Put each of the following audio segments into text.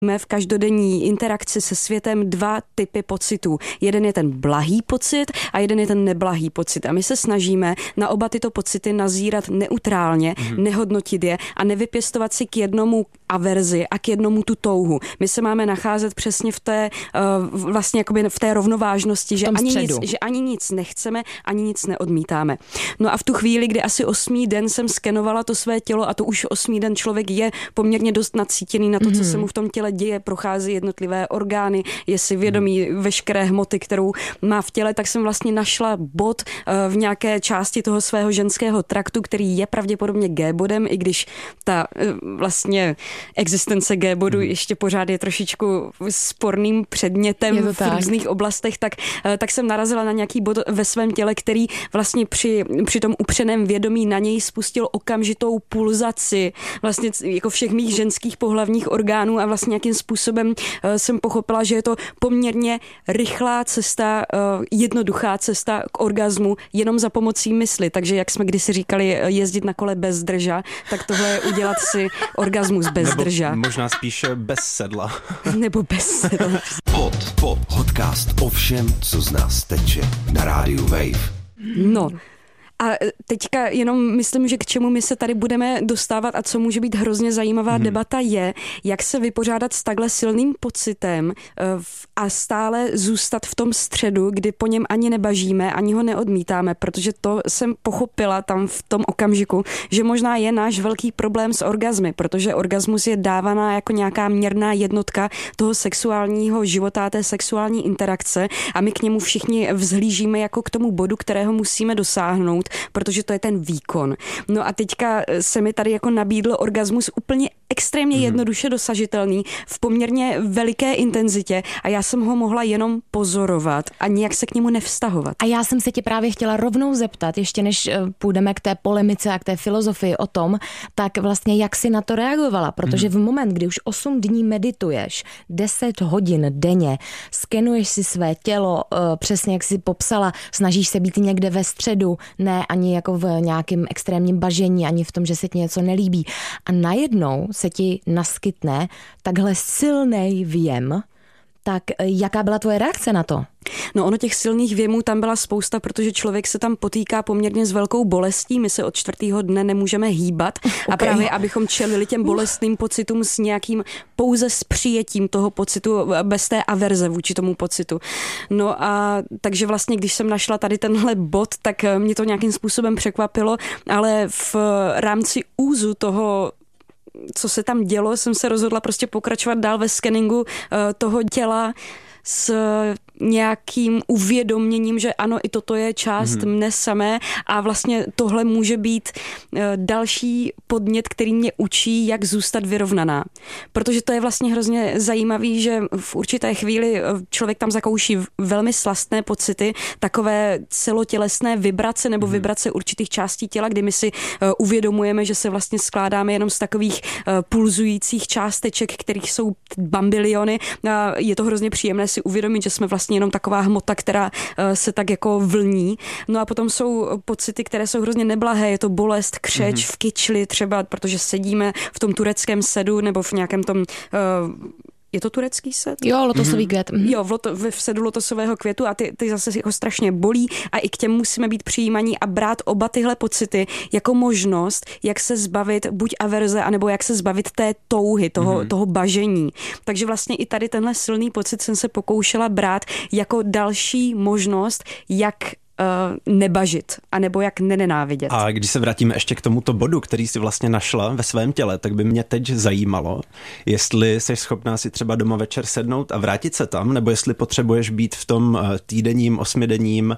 Máme v každodenní interakci se světem dva typy pocitů. Jeden je ten blahý pocit a jeden je ten neblahý pocit. A my se snažíme na oba tyto pocity nazírat neutrálně, nehodnotit je a nevypěstovat si k jednomu averzi a k jednomu tu touhu. My se máme nacházet přesně v té vlastně jakoby v té rovnovážnosti, že ani nic nechceme, ani nic neodmítáme. No a v tu chvíli, kdy asi 8. den jsem skenovala to své tělo a to už 8. den člověk je poměrně dost nacítěný na to, co se mu v tom těle děje, prochází jednotlivé orgány, je si vědomí veškeré hmoty, kterou má v těle, tak jsem vlastně našla bod v nějaké části toho svého ženského traktu, který je pravděpodobně G-bodem, i když ta vlastně existence G-bodu ještě pořád je trošičku sporným předmětem v různých oblastech, tak jsem narazila na nějaký bod ve svém těle, který vlastně při tom upřeném vědomí na něj spustil okamžitou pulzaci vlastně jako všech mých ženských pohlavních orgánů a vlastně nějakým způsobem jsem pochopila, že je to poměrně rychlá cesta, jednoduchá cesta k orgazmu jenom za pomocí mysli. Takže jak jsme kdysi říkali jezdit na kole bez drža, tak tohle je udělat si orgasmus bez drža. Možná spíše bez sedla. Nebo bez sedla. Podcast o všem, co z nás teče na rádiu Wave. No. A teďka jenom myslím, že k čemu my se tady budeme dostávat a co může být hrozně zajímavá debata je, jak se vypořádat s takhle silným pocitem a stále zůstat v tom středu, kdy po něm ani nebažíme, ani ho neodmítáme, protože to jsem pochopila tam v tom okamžiku, že možná je náš velký problém s orgazmy, protože orgasmus je dávaná jako nějaká měrná jednotka toho sexuálního života, té sexuální interakce a my k němu všichni vzhlížíme jako k tomu bodu, kterého musíme dosáhnout, protože to je ten výkon. No a teďka se mi tady jako nabídl orgasmus úplně extrémně jednoduše dosažitelný v poměrně veliké intenzitě a já jsem ho mohla jenom pozorovat a nijak se k němu nevztahovat. A já jsem se tě právě chtěla rovnou zeptat, ještě než půjdeme k té polemice a k té filozofii o tom, tak vlastně jak jsi na to reagovala, protože v moment, kdy už 8 dní medituješ, 10 hodin denně, skenuješ si své tělo, přesně jak jsi popsala, snažíš se být někde ve středu, ne ani jako v nějakém extrémním bažení, ani v tom, že se ti něco nelíbí. A najednou se ti naskytne takhle silnej věm, tak jaká byla tvoje reakce na to? No ono těch silných věmů tam byla spousta, protože člověk se tam potýká poměrně s velkou bolestí, my se od 4. dne nemůžeme hýbat a právě abychom čelili těm bolestným pocitům s nějakým pouze s přijetím toho pocitu, bez té averze vůči tomu pocitu. No a takže vlastně, když jsem našla tady tenhle bod, tak mě to nějakým způsobem překvapilo, ale v rámci úzu toho, co se tam dělo, jsem se rozhodla prostě pokračovat dál ve skeningu toho těla s nějakým uvědoměním, že ano, i toto je část mne samé a vlastně tohle může být další podnět, který mě učí, jak zůstat vyrovnaná. Protože to je vlastně hrozně zajímavý, že v určité chvíli člověk tam zakouší velmi slastné pocity, takové celotělesné vibrace nebo vibrace určitých částí těla, kdy my si uvědomujeme, že se vlastně skládáme jenom z takových pulzujících částeček, kterých jsou bambiliony. A je to hrozně příjemné si uvědomit, že jsme vlastně jenom taková hmota, která se tak jako vlní. No a potom jsou pocity, které jsou hrozně neblahé. Je to bolest, křeč v kyčli třeba, protože sedíme v tom tureckém sedu nebo v nějakém tom... Je to turecký sed? Jo, lotosový květ. Jo, v sedu lotosového květu a ty zase jako strašně bolí a i k těm musíme být přijímaní a brát oba tyhle pocity jako možnost, jak se zbavit buď averze, anebo jak se zbavit té touhy, toho bažení. Takže vlastně i tady tenhle silný pocit jsem se pokoušela brát jako další možnost, jak nebažit, anebo jak nenenávidět. A když se vrátíme ještě k tomuto bodu, který si vlastně našla ve svém těle, tak by mě teď zajímalo, jestli jsi schopná si třeba doma večer sednout a vrátit se tam, nebo jestli potřebuješ být v tom týdenním, 8denním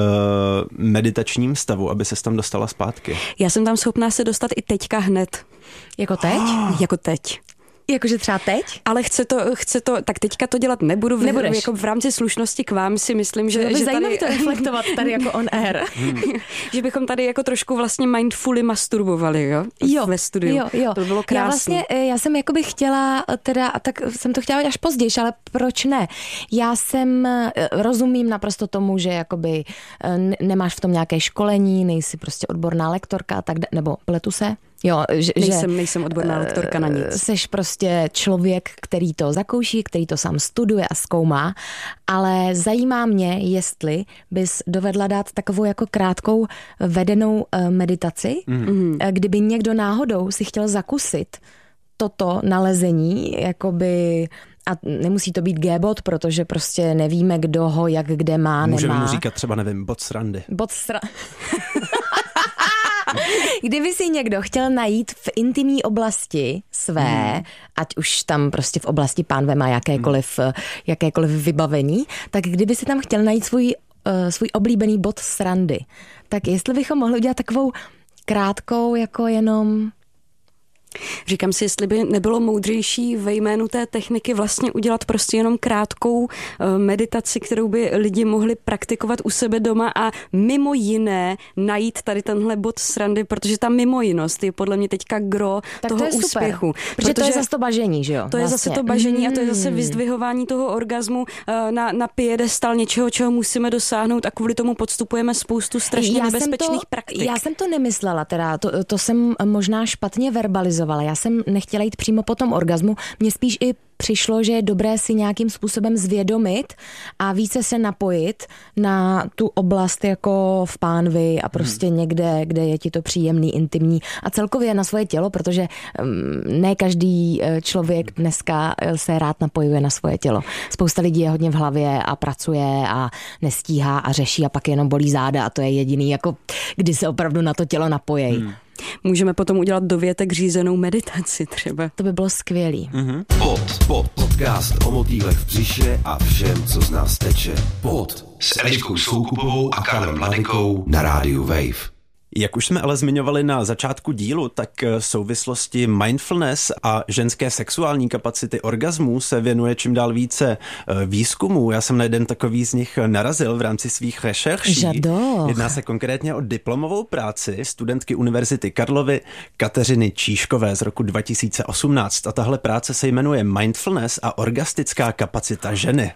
meditačním stavu, aby ses tam dostala zpátky. Já jsem tam schopná se dostat i teďka hned. Jako teď? Jako teď. Jakože třeba teď? Ale chce to, tak teďka to dělat nebudu. Jako v rámci slušnosti k vám si myslím, že zajímavé to reflektovat tady jako on air. Že bychom tady jako trošku vlastně mindfully masturbovali, jo? Ve studiu. Jo. To by bylo krásné. Já jsem jakoby chtěla, tak jsem to chtěla až později, ale proč ne? Já rozumím naprosto tomu, že jakoby nemáš v tom nějaké školení, nejsi prostě odborná lektorka, tak nebo pletu se? Jo, nejsem odborná lektorka na nic. Seš prostě člověk, který to zakouší, který to sám studuje a zkoumá, ale zajímá mě, jestli bys dovedla dát takovou jako krátkou vedenou meditaci, kdyby někdo náhodou si chtěl zakusit toto nalezení, jakoby, a nemusí to být G-bod, protože prostě nevíme, kdo ho jak kde má, nemá. Můžeme mu říkat třeba, nevím, bod srandy. Kdyby si někdo chtěl najít v intimní oblasti své, ať už tam prostě v oblasti pánve má jakékoliv vybavení, tak kdyby si tam chtěl najít svůj oblíbený bod srandy, tak jestli bychom mohli udělat takovou krátkou, jako jenom... Říkám si, jestli by nebylo moudřejší ve jménu té techniky vlastně udělat prostě jenom krátkou meditaci, kterou by lidi mohli praktikovat u sebe doma a mimo jiné najít tady tenhle bod srandy, protože ta mimojinost je podle mě teďka gro tak toho to je úspěchu. Super, protože to je zase to bažení, že jo? To je zase to bažení a to je zase vyzdvihování toho orgazmu na piedestal něčeho, čeho musíme dosáhnout a kvůli tomu podstupujeme spoustu strašně nebezpečných praktik. Já jsem to nemyslela, teda to jsem možná špatně verbalizovala. Já jsem nechtěla jít přímo po tom orgazmu. Mně spíš i přišlo, že je dobré si nějakým způsobem zvědomit a více se napojit na tu oblast jako v pánvi a prostě někde, kde je ti to příjemný, intimní a celkově na svoje tělo, protože ne každý člověk dneska se rád napojuje na svoje tělo. Spousta lidí je hodně v hlavě a pracuje a nestíhá a řeší a pak jenom bolí záda a to je jediný, jako kdy se opravdu na to tělo napojí. Můžeme potom udělat dovětek řízenou meditaci třeba. To by bylo skvělý. Podcast o motýlech v břiše a všem, co z nás teče. S Eliškou Soukupovou a Karlem Mladenkou na rádiu Wave. Jak už jsme ale zmiňovali na začátku dílu, tak souvislosti mindfulness a ženské sexuální kapacity orgazmů se věnuje čím dál více výzkumů. Já jsem na jeden takový z nich narazil v rámci svých rešerší. Jedná se konkrétně o diplomovou práci studentky Univerzity Karlovy Kateřiny Číškové z roku 2018. A tahle práce se jmenuje Mindfulness a orgastická kapacita ženy.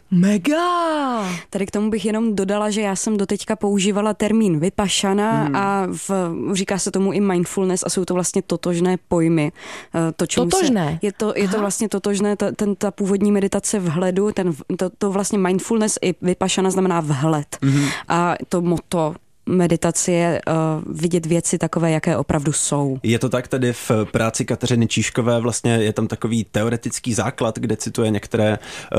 Mega! Tady k tomu bych jenom dodala, že já jsem doteďka používala termín vipassana a říká se tomu i mindfulness a jsou to vlastně totožné pojmy. Totožné? Je to vlastně totožné, ta původní meditace vhledu, to vlastně mindfulness i vipassana znamená vhled. A to motto meditace je vidět věci takové, jaké opravdu jsou. Je to tak, tedy v práci Kateřiny Číškové vlastně je tam takový teoretický základ, kde cituje některé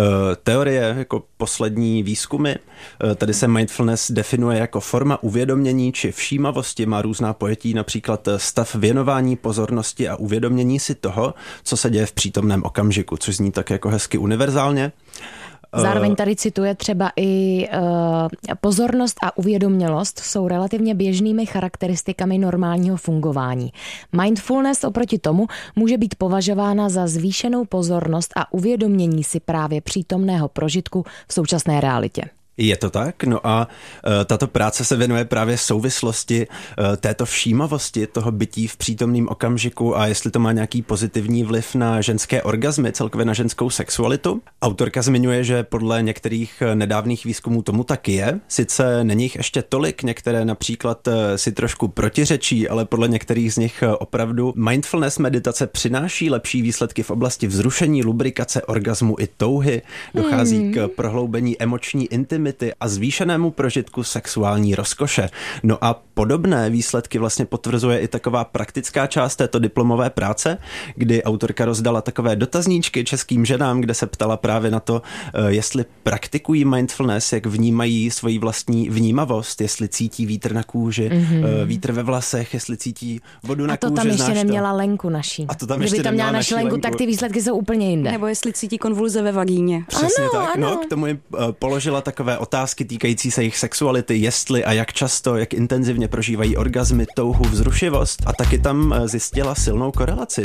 teorie, jako poslední výzkumy. Tady se mindfulness definuje jako forma uvědomění či všímavosti, má různá pojetí, například stav věnování pozornosti a uvědomění si toho, co se děje v přítomném okamžiku, což zní tak jako hezky univerzálně. Zároveň tady cituje třeba i pozornost a uvědomělost jsou relativně běžnými charakteristikami normálního fungování. Mindfulness oproti tomu může být považována za zvýšenou pozornost a uvědomění si právě přítomného prožitku v současné realitě. Je to tak? No a tato práce se věnuje právě souvislosti této všímavosti, toho bytí v přítomném okamžiku a jestli to má nějaký pozitivní vliv na ženské orgazmy, celkově na ženskou sexualitu. Autorka zmiňuje, že podle některých nedávných výzkumů tomu tak je. Sice není jich ještě tolik, některé například si trošku protiřečí, ale podle některých z nich opravdu mindfulness meditace přináší lepší výsledky v oblasti vzrušení, lubrikace, orgazmu i touhy. Dochází k prohloubení emoční intimity a zvýšenému prožitku sexuální rozkoše. No a podobné výsledky vlastně potvrzuje i taková praktická část této diplomové práce, kdy autorka rozdala takové dotazníčky českým ženám, kde se ptala právě na to, jestli praktikují mindfulness, jak vnímají svoji vlastní vnímavost, jestli cítí vítr na kůži, vítr ve vlasech, jestli cítí vodu na kůži. A to tam ještě neměla Lenku naší. A to tam Kdyby ještě tam měla naši Lenku, tak ty výsledky jsou úplně jinde. Nebo jestli cítí konvulze ve vagíně. Přesně ano, tak. Ano. No, k tomu jim položila takové otázky týkající se jejich sexuality, jestli a jak často, jak intenzivně prožívají orgazmy, touhu, vzrušivost a taky tam zjistila silnou korelaci.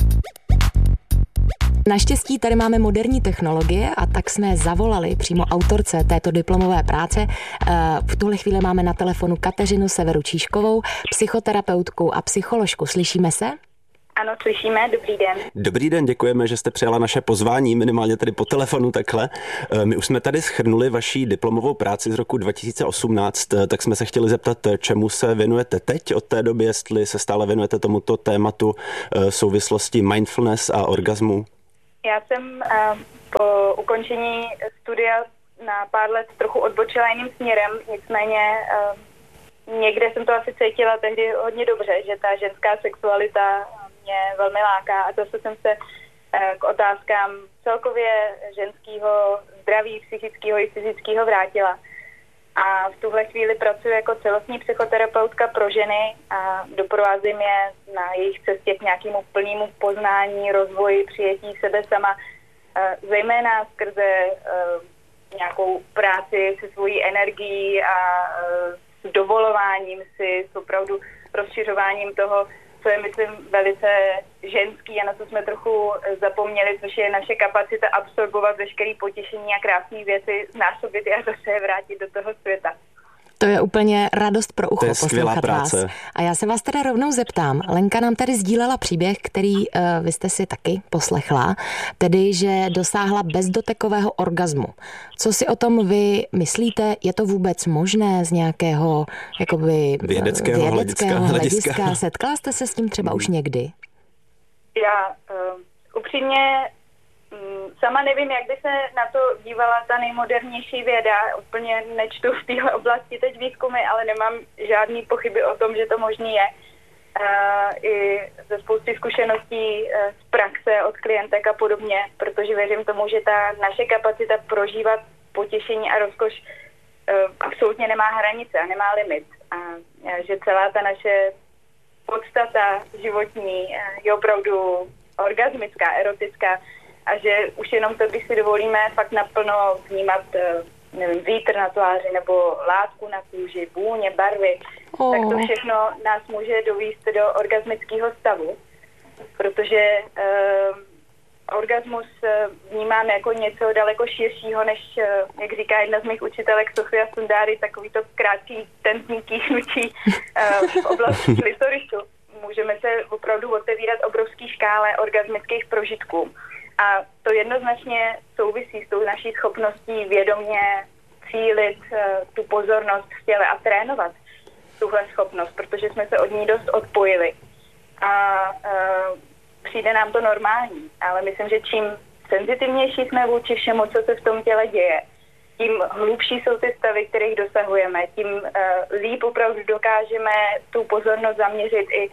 Naštěstí tady máme moderní technologie a tak jsme zavolali přímo autorce této diplomové práce. V tuhle chvíli máme na telefonu Kateřinu Severu Číškovou, psychoterapeutku a psycholožku. Slyšíme se? Ano, slyšíme, dobrý den. Dobrý den, děkujeme, že jste přijala naše pozvání, minimálně tedy po telefonu takhle. My už jsme tady shrnuli vaší diplomovou práci z roku 2018, tak jsme se chtěli zeptat, čemu se věnujete teď od té doby, jestli se stále věnujete tomuto tématu souvislosti mindfulness a orgasmu. Já jsem po ukončení studia na pár let trochu odbočila jiným směrem, nicméně někde jsem to asi cítila tehdy hodně dobře, že ta ženská sexualita mě velmi láká a zase jsem se k otázkám celkově ženského zdraví, psychického i fyzického vrátila. A v tuhle chvíli pracuji jako celostní psychoterapeutka pro ženy a doprovázím je na jejich cestě k nějakému plnému poznání, rozvoji, přijetí sebe sama, zejména skrze nějakou práci se svojí energií a s dovolováním si, s opravdu rozšiřováním toho, co je, myslím, velice ženský a na co jsme trochu zapomněli, což je naše kapacita absorbovat veškeré potěšení a krásné věci, znásobit a zase je vrátit do toho světa. To je úplně radost pro ucho poslouchat vás. A já se vás teda rovnou zeptám. Lenka nám tady sdílela příběh, který vy jste si taky poslechla, tedy, že dosáhla bezdotekového orgazmu. Co si o tom vy myslíte? Je to vůbec možné z nějakého jakoby, vědeckého hlediska? Setkala jste se s tím třeba už někdy? Já upřímně sama nevím, jak by se na to dívala ta nejmodernější věda. Úplně nečtu v téhle oblasti teď výzkumy, ale nemám žádný pochyby o tom, že to možný je. I ze spousty zkušeností z praxe od klientek a podobně, protože věřím tomu, že ta naše kapacita prožívat potěšení a rozkoš absolutně nemá hranice a nemá limit. A že celá ta naše podstata životní je opravdu orgasmická, erotická, a že už jenom to, když si dovolíme fakt naplno vnímat, nevím, vítr na tváři nebo látku na kůži, vůně, barvy, tak to všechno nás může dovést do orgasmického stavu, protože orgasmus vnímáme jako něco daleko širšího, než, jak říká jedna z mých učitelek Sofia Sundáry, takový to krátký tentní kýchnutí v oblasti klitorisu. Můžeme se opravdu otevírat obrovský škále orgasmických prožitků. A to jednoznačně souvisí s tou naší schopností vědomě cílit tu pozornost v těle a trénovat tuhle schopnost, protože jsme se od ní dost odpojili. A přijde nám to normální, ale myslím, že čím senzitivnější jsme vůči všemu, co se v tom těle děje, tím hlubší jsou ty stavy, kterých dosahujeme, tím líp opravdu dokážeme tu pozornost zaměřit i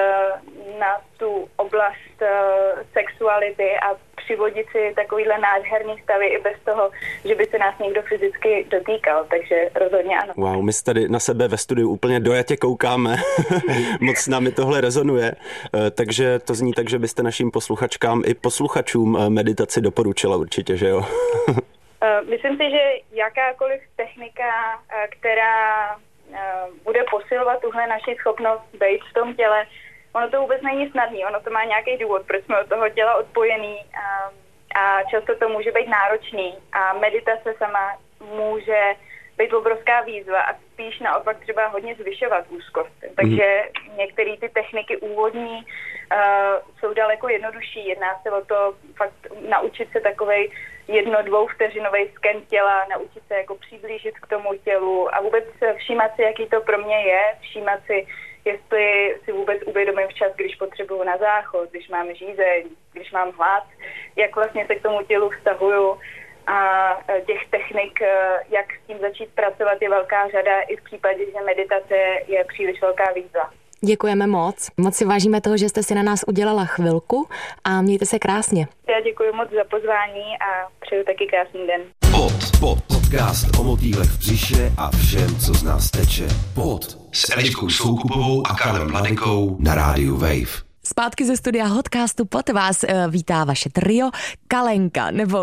na tu oblast sexuality a přivodit si takovýhle nádherný stavy i bez toho, že by se nás někdo fyzicky dotýkal, takže rozhodně ano. Wow, my tady na sebe ve studiu úplně dojatě koukáme, moc s námi tohle rezonuje, takže to zní tak, že byste našim posluchačkám i posluchačům meditaci doporučila určitě, že jo? Myslím si, že jakákoliv technika, která bude posilovat tuhle naši schopnost být v tom těle, ono to vůbec není snadný, ono to má nějaký důvod, proč jsme od toho těla odpojený a často to může být náročný a meditace sama může být obrovská výzva a spíš naopak třeba hodně zvyšovat úzkost. Takže některé ty techniky úvodní jsou daleko jednodušší. Jedná se o to fakt naučit se takovej 1-2 vteřinový sken těla, naučit se jako přiblížit k tomu tělu a vůbec všímat si, jaký to pro mě je, všímat si, jestli si vůbec uvědomím včas, když potřebuju na záchod, když mám žízeň, když mám hlad, jak vlastně se k tomu tělu vztahuju. A těch technik, jak s tím začít pracovat, je velká řada i v případě, že meditace je příliš velká výzva. Děkujeme moc. Moc si vážíme toho, že jste si na nás udělala chvilku a mějte se krásně. Já děkuji moc za pozvání a přeju taky krásný den. Podcast o motýlech v břiše a všem, co z nás teče. S Eliškou Soukupovou a Karlem Mladenkou na rádiu Wave. Zpátky ze studia Hotcastu Pod vás vítá vaše trio Kalenka, neboli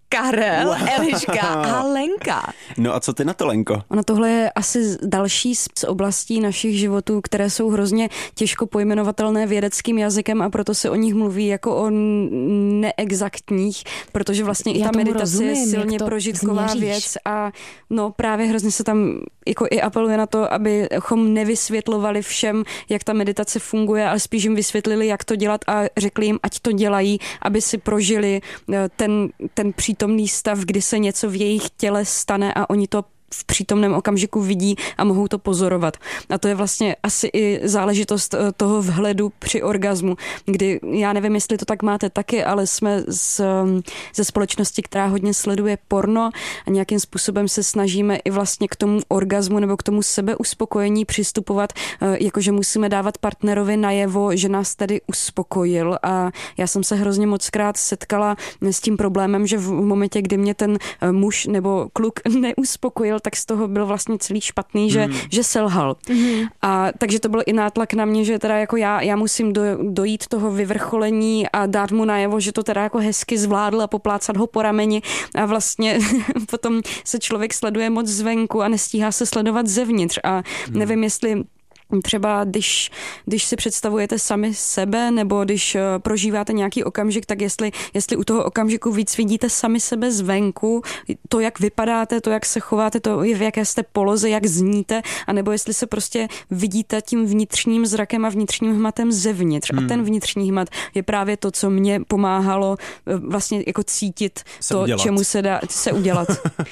Karel, Eliška a Lenka. No a co ty na to, Lenko? Ono tohle je asi další z oblastí našich životů, které jsou hrozně těžko pojmenovatelné vědeckým jazykem a proto se o nich mluví jako o neexaktních, protože vlastně i ta meditace je silně prožitková věc a no právě hrozně se tam jako i apeluje na to, abychom nevysvětlovali všem, jak ta meditace funguje, ale spíš jim vysvětlili, jak to dělat a řekli jim, ať to dělají, aby si prožili ten přítomný stav, kdy se něco v jejich těle stane a oni to v přítomném okamžiku vidí a mohou to pozorovat. A to je vlastně asi i záležitost toho vhledu při orgazmu, kdy já nevím, jestli to tak máte taky, ale jsme ze společnosti, která hodně sleduje porno a nějakým způsobem se snažíme i vlastně k tomu orgazmu nebo k tomu sebeuspokojení přistupovat, jakože musíme dávat partnerovi najevo, že nás tady uspokojil a já jsem se hrozně mockrát setkala s tím problémem, že v momentě, kdy mě ten muž nebo kluk neuspokojil, tak z toho byl vlastně celý špatný, že selhal. A takže to byl i nátlak na mě, že teda jako já musím dojít toho vyvrcholení a dát mu najevo, že to teda jako hezky zvládl a poplácat ho po rameni a vlastně potom se člověk sleduje moc zvenku a nestíhá se sledovat zevnitř a nevím, jestli třeba když si představujete sami sebe nebo když prožíváte nějaký okamžik, tak jestli u toho okamžiku víc vidíte sami sebe zvenku, to, jak vypadáte, to, jak se chováte, to, v jaké jste poloze, jak zníte, anebo jestli se prostě vidíte tím vnitřním zrakem a vnitřním hmatem zevnitř. A ten vnitřní hmat je právě to, co mě pomáhalo vlastně jako cítit čemu se dá se udělat.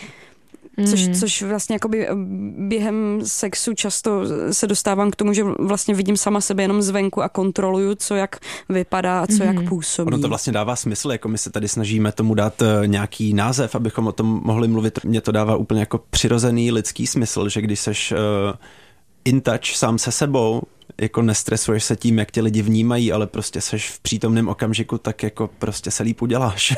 Což vlastně jakoby během sexu často se dostávám k tomu, že vlastně vidím sama sebe jenom zvenku a kontroluju, co jak vypadá a co jak působí. Ono to vlastně dává smysl, jako my se tady snažíme tomu dát nějaký název, abychom o tom mohli mluvit. Mně to dává úplně jako přirozený lidský smysl, že když seš in touch sám se sebou, jako nestresuješ se tím, jak tě lidi vnímají, ale prostě seš v přítomném okamžiku, tak jako prostě se líp uděláš.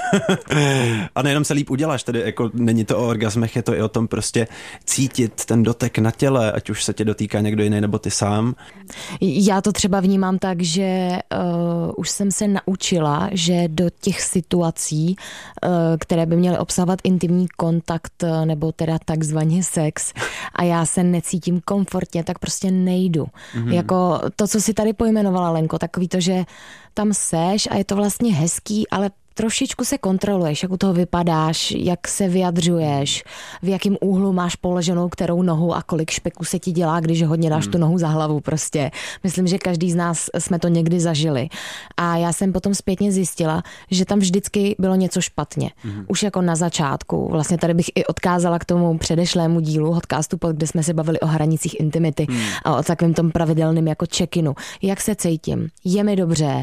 A nejenom se líp uděláš, tedy jako není to o orgasmech, je to i o tom prostě cítit ten dotek na těle, ať už se tě dotýká někdo jiný nebo ty sám. Já to třeba vnímám tak, že už jsem se naučila, že do těch situací, které by měly obsahovat intimní kontakt nebo teda takzvaně sex a já se necítím komfortně, tak prostě nejdu. Jako to, co si tady pojmenovala, Lenko, takový to, že tam seš a je to vlastně hezký, ale trošičku se kontroluješ, jak u toho vypadáš, jak se vyjadřuješ, v jakém úhlu máš položenou kterou nohu a kolik špeku se ti dělá, když hodně dáš tu nohu za hlavu prostě. Myslím, že každý z nás jsme to někdy zažili. A já jsem potom zpětně zjistila, že tam vždycky bylo něco špatně. Už jako na začátku. Vlastně tady bych i odkázala k tomu předešlému dílu podcastu, kde jsme se bavili o hranicích intimity a o takovém tom pravidelném jako check-inu. Jak se cítím? Je mi dobře?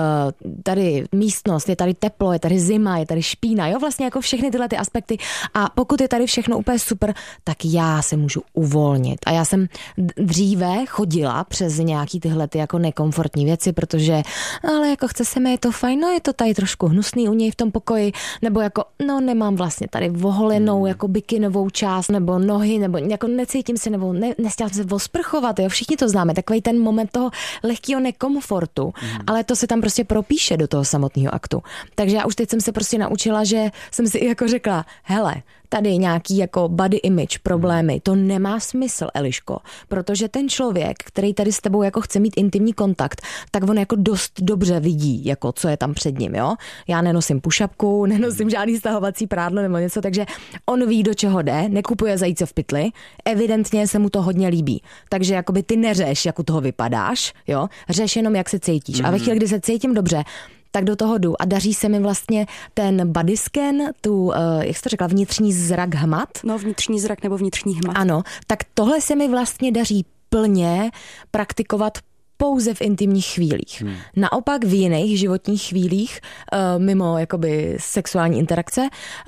Tady místnost, je tady teplo, je tady zima, je tady špína, jo, vlastně jako všechny tyhle ty aspekty a pokud je tady všechno úplně super, tak já se můžu uvolnit a já jsem dříve chodila přes nějaký tyhle ty jako nekomfortní věci, protože ale jako chce se mi, je to fajn, no je to tady trošku hnusný u něj v tom pokoji, nebo jako no nemám vlastně tady voholenou jako bikinovou část, nebo nohy, nebo jako necítím se, nebo nestělám se osprchovat, jo, všichni to známe, takový ten moment toho lehkého nekomfortu, ale to se tam prostě propíše do toho samotného aktu. Takže já už teď jsem se prostě naučila, že jsem si jako řekla, hele, tady nějaký jako body image problémy, to nemá smysl, Eliško, protože ten člověk, který tady s tebou jako chce mít intimní kontakt, tak on jako dost dobře vidí, jako co je tam před ním, jo. Já nenosím pušapku, nenosím žádný stahovací prádlo nebo něco, takže on ví, do čeho jde, nekupuje zajíce v pytli, evidentně se mu to hodně líbí. Takže jakoby ty neřeš, jak u toho vypadáš, jo, řeš jenom, jak se cítíš. A ve chvíli, kdy se cítím dobře, tak do toho jdu a daří se mi vlastně ten body scan, jak jsi to řekla, vnitřní zrak hmat? No, vnitřní zrak nebo vnitřní hmat. Ano, tak tohle se mi vlastně daří plně praktikovat pouze v intimních chvílích. Naopak v jiných životních chvílích, mimo jakoby sexuální interakce,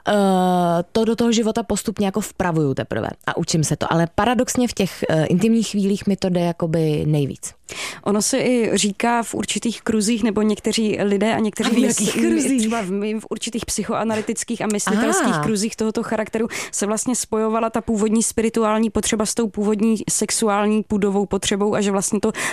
to do toho života postupně jako vpravuju teprve a učím se to. Ale paradoxně v těch intimních chvílích mi to jde jakoby nejvíc. Ono se i říká v určitých kruzích, nebo někteří lidé a někteří třeba v určitých psychoanalytických a myslitelských kruzích tohoto charakteru se vlastně spojovala ta původní spirituální potřeba s tou původní sexuální půdovou potřebou a že vlastně to libido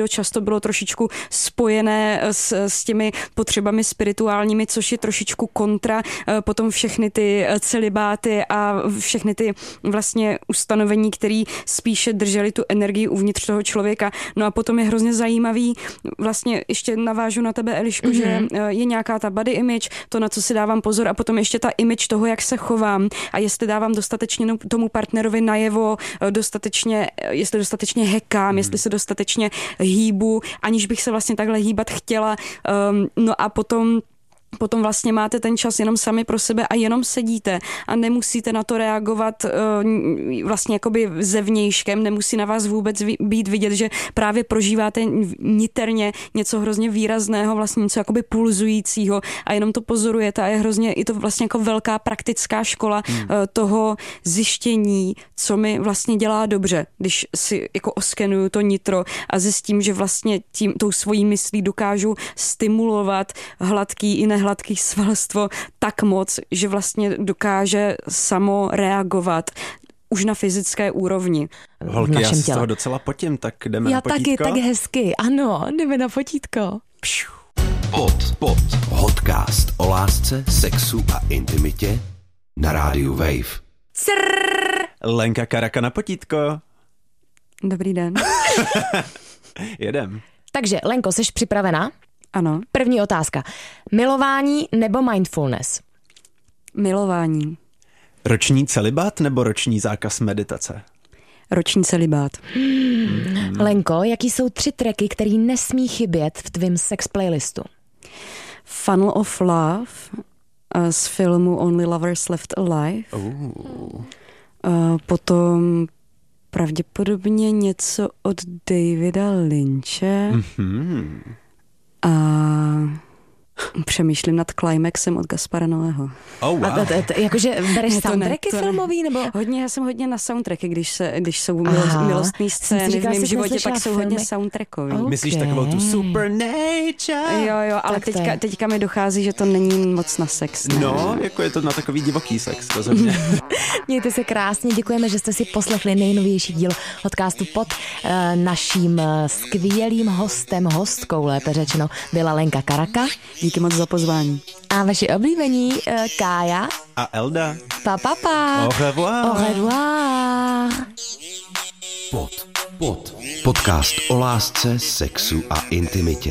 dost často bylo trošičku spojené s těmi potřebami spirituálními, což je trošičku kontra potom všechny ty celibáty a všechny ty vlastně ustanovení, které spíše držely tu energii uvnitř toho člověka. No a potom je hrozně zajímavý, vlastně ještě navážu na tebe, Eliško, že je nějaká ta body image, to, na co si dávám pozor, a potom ještě ta image toho, jak se chovám a jestli dávám dostatečně tomu partnerovi najevo, jestli dostatečně hekám, jestli se dostatečně hýbu, aniž bych se vlastně takhle hýbat chtěla. No a potom vlastně máte ten čas jenom sami pro sebe a jenom sedíte a nemusíte na to reagovat vlastně jakoby zevnějškem, nemusí na vás vůbec být vidět, že právě prožíváte niterně něco hrozně výrazného, vlastně něco jakoby pulzujícího a jenom to pozorujete a je to vlastně jako velká praktická škola toho zjištění, co mi vlastně dělá dobře, když si jako oskenuju to nitro a zjistím, že vlastně tou svojí myslí dokážu stimulovat hladký i nehladký svalstvo tak moc, že vlastně dokáže samo reagovat už na fyzické úrovni. Holky, já si z toho docela potím, tak jdeme na potítko. Já taky, tak hezky. Ano, jdeme na potítko. Pod. Podcast o lásce, sexu a intimitě na rádiu Wave. Lenka Karaka na potítko. Dobrý den. Jedem. Takže, Lenko, jsi připravená? Ano. První otázka. Milování nebo mindfulness? Milování. Roční celibát nebo roční zákaz meditace? Roční celibát. Lenko, jaký jsou 3 tracky, který nesmí chybět v tvým sex playlistu? Funnel of Love z filmu Only Lovers Left Alive. Potom pravděpodobně něco od Davida Lynche. A přemýšlím nad Climaxem od Gaspara Noého. Oh, wow. Jakože bereš soundtracky filmový? Nebo? Já jsem hodně na soundtracky, když jsou milostný scény v mém životě, pak jsou hodně soundtrackový. Okay. Myslíš takovou tu Supernature? Jo, ale teďka mi dochází, že to není moc na sex. Ne? No, jako je to na takový divoký sex, to ze mě. Mějte se krásně, děkujeme, že jste si poslechli nejnovější díl podcastu Pod. Naším skvělým hostkou, lépe řečeno, byla Lenka Karaka. Díky moc za pozvání. A vaši oblíbení Kája a Elda. Pa. Au revoir. Au revoir. Pod. Podcast o lásce, sexu a intimitě.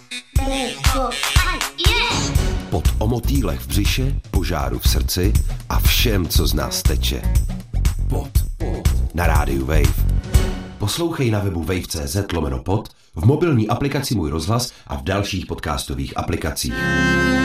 Pod o motýlech v břiše, požáru v srdci a všem, co z nás teče. Pod. Na rádiu Wave. Poslouchej na webu wave.cz/pod, v mobilní aplikaci Můj rozhlas a v dalších podcastových aplikacích.